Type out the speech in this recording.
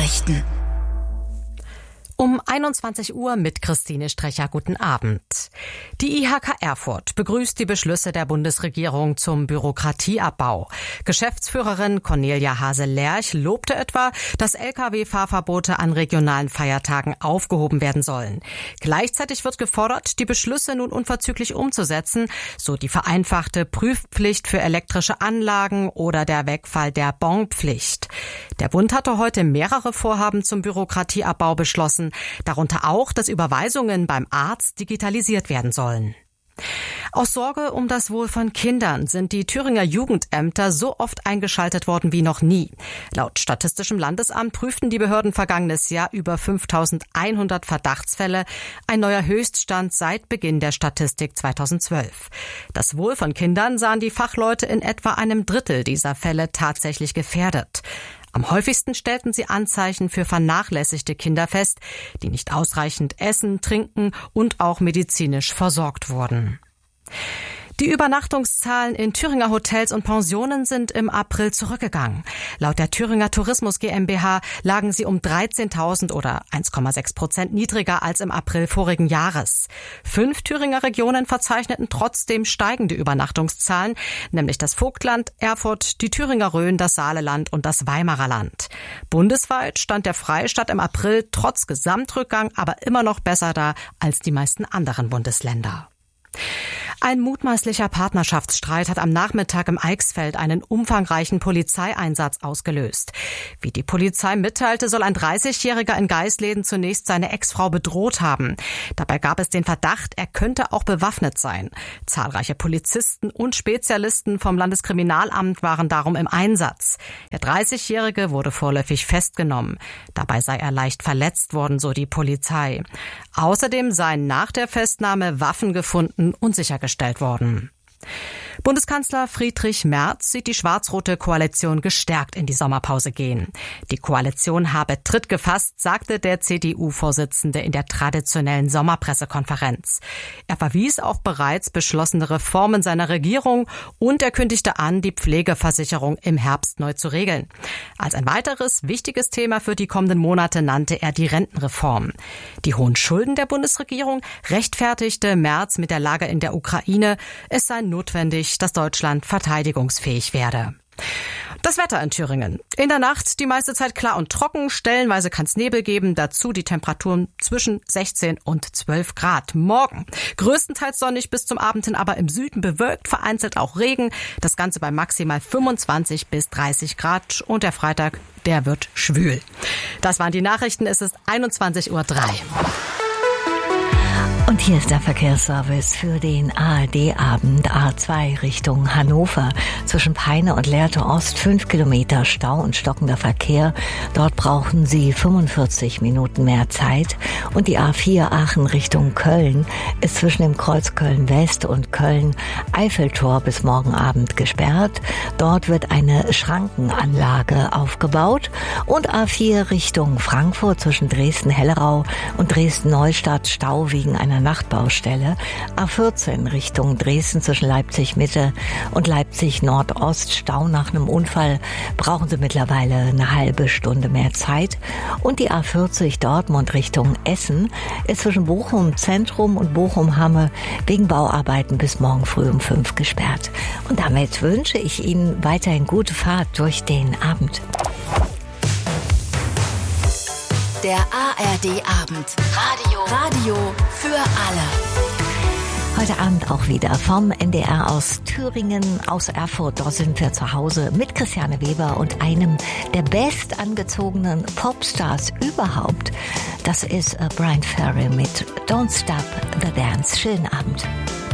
Nachrichten. Um 21 Uhr mit Christine Strecher. Guten Abend. Die IHK Erfurt begrüßt die Beschlüsse der Bundesregierung zum Bürokratieabbau. Geschäftsführerin Cornelia Hase-Lerch lobte etwa, dass Lkw-Fahrverbote an regionalen Feiertagen aufgehoben werden sollen. Gleichzeitig wird gefordert, die Beschlüsse nun unverzüglich umzusetzen, so die vereinfachte Prüfpflicht für elektrische Anlagen oder der Wegfall der Bonpflicht. Der Bund hatte heute mehrere Vorhaben zum Bürokratieabbau beschlossen, darunter auch, dass Überweisungen beim Arzt digitalisiert werden sollen. Aus Sorge um das Wohl von Kindern sind die Thüringer Jugendämter so oft eingeschaltet worden wie noch nie. Laut Statistischem Landesamt prüften die Behörden vergangenes Jahr über 5.100 Verdachtsfälle, ein neuer Höchststand seit Beginn der Statistik 2012. Das Wohl von Kindern sahen die Fachleute in etwa einem Drittel dieser Fälle tatsächlich gefährdet. Am häufigsten stellten sie Anzeichen für vernachlässigte Kinder fest, die nicht ausreichend essen, trinken und auch medizinisch versorgt wurden. Die Übernachtungszahlen in Thüringer Hotels und Pensionen sind im April zurückgegangen. Laut der Thüringer Tourismus GmbH lagen sie um 13.000 oder 1,6% niedriger als im April vorigen Jahres. 5 Thüringer Regionen verzeichneten trotzdem steigende Übernachtungszahlen, nämlich das Vogtland, Erfurt, die Thüringer Rhön, das Saaleland und das Weimarer Land. Bundesweit stand der Freistaat im April trotz Gesamtrückgang aber immer noch besser da als die meisten anderen Bundesländer. Ein mutmaßlicher Partnerschaftsstreit hat am Nachmittag im Eichsfeld einen umfangreichen Polizeieinsatz ausgelöst. Wie die Polizei mitteilte, soll ein 30-Jähriger in Geisleden zunächst seine Ex-Frau bedroht haben. Dabei gab es den Verdacht, er könnte auch bewaffnet sein. Zahlreiche Polizisten und Spezialisten vom Landeskriminalamt waren darum im Einsatz. Der 30-Jährige wurde vorläufig festgenommen. Dabei sei er leicht verletzt worden, so die Polizei. Außerdem seien nach der Festnahme Waffen gefunden und sichergestellt worden. Bundeskanzler Friedrich Merz sieht die schwarz-rote Koalition gestärkt in die Sommerpause gehen. Die Koalition habe Tritt gefasst, sagte der CDU-Vorsitzende in der traditionellen Sommerpressekonferenz. Er verwies auf bereits beschlossene Reformen seiner Regierung und er kündigte an, die Pflegeversicherung im Herbst neu zu regeln. Als ein weiteres wichtiges Thema für die kommenden Monate nannte er die Rentenreform. Die hohen Schulden der Bundesregierung rechtfertigte Merz mit der Lage in der Ukraine. Es sei notwendig, dass Deutschland verteidigungsfähig werde. Das Wetter in Thüringen. In der Nacht die meiste Zeit klar und trocken, stellenweise kann es Nebel geben, dazu die Temperaturen zwischen 16 und 12 Grad. Morgen größtenteils sonnig bis zum Abend hin, aber im Süden bewölkt, vereinzelt auch Regen. Das Ganze bei maximal 25 bis 30 Grad und der Freitag, der wird schwül. Das waren die Nachrichten, es ist 21:03 Uhr. Und hier ist der Verkehrsservice für den ARD-Abend A2 Richtung Hannover. Zwischen Peine und Lehrte Ost 5 Kilometer Stau und stockender Verkehr. Dort brauchen Sie 45 Minuten mehr Zeit. Und die A4 Aachen Richtung Köln ist zwischen dem Kreuz Köln-West und Köln-Eiffeltor bis morgen Abend gesperrt. Dort wird eine Schrankenanlage aufgebaut. Und A4 Richtung Frankfurt zwischen Dresden-Hellerau und Dresden-Neustadt Stau wegen einer Nachtbaustelle. A14 Richtung Dresden zwischen Leipzig-Mitte und Leipzig-Nordost Stau nach einem Unfall. Brauchen Sie mittlerweile eine halbe Stunde mehr Zeit. Und die A40 Dortmund Richtung Essen ist zwischen Bochum Zentrum und Bochum-Hamme wegen Bauarbeiten bis morgen früh um 5 gesperrt. Und damit wünsche ich Ihnen weiterhin gute Fahrt durch den Abend. Der ARD-Abend. Radio für alle. Heute Abend auch wieder vom NDR aus Thüringen, aus Erfurt. Dort sind wir zu Hause mit Christiane Weber und einem der bestangezogenen Popstars überhaupt. Das ist Bryan Ferry mit Don't Stop the Dance. Schönen Abend.